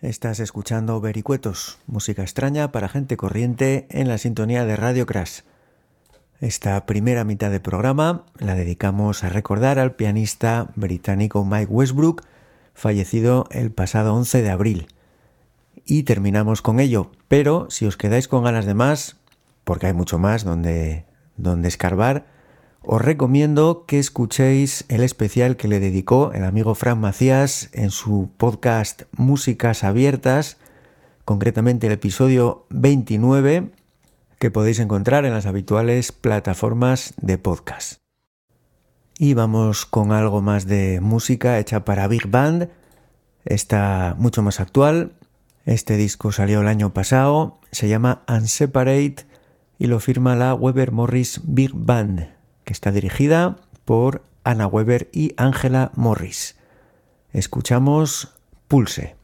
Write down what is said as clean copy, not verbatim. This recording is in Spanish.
Estás escuchando Vericuetos, música extraña para gente corriente en la sintonía de Radio Crash. Esta primera mitad de programa la dedicamos a recordar al pianista británico Mike Westbrook, fallecido el pasado 11 de abril. Y terminamos con ello, pero si os quedáis con ganas de más, porque hay mucho más donde escarbar, os recomiendo que escuchéis el especial que le dedicó el amigo Fran Macías en su podcast Músicas Abiertas, concretamente el episodio 29, que podéis encontrar en las habituales plataformas de podcast. Y vamos con algo más de música hecha para Big Band, está mucho más actual. Este disco salió el año pasado, se llama Unseparate y lo firma la Weber Morris Big Band, que está dirigida por Anna Weber y Angela Morris. Escuchamos Pulse.